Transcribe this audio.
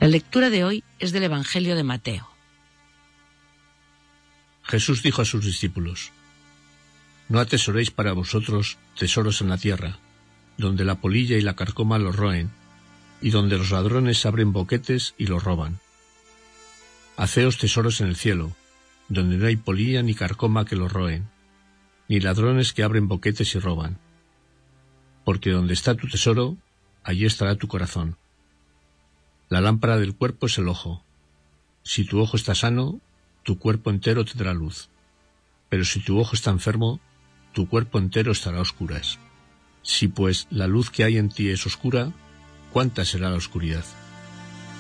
La lectura de hoy es del Evangelio de Mateo. Jesús dijo a sus discípulos: No atesoréis para vosotros tesoros en la tierra, donde la polilla y la carcoma los roen, y donde los ladrones abren boquetes y los roban. Haceos tesoros en el cielo, donde no hay polilla ni carcoma que los roen, ni ladrones que abren boquetes y roban. Porque donde está tu tesoro, allí estará tu corazón. La lámpara del cuerpo es el ojo. Si tu ojo está sano, tu cuerpo entero tendrá luz. Pero si tu ojo está enfermo, tu cuerpo entero estará a oscuras. Si pues la luz que hay en ti es oscura, ¿cuánta será la oscuridad?